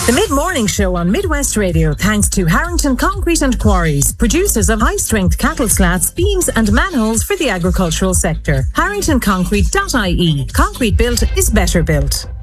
The Mid-Morning Show on Midwest Radio, thanks to Harrington Concrete and Quarries, producers of high-strength cattle slats, beams and manholes for the agricultural sector. HarringtonConcrete.ie. Concrete built is better built.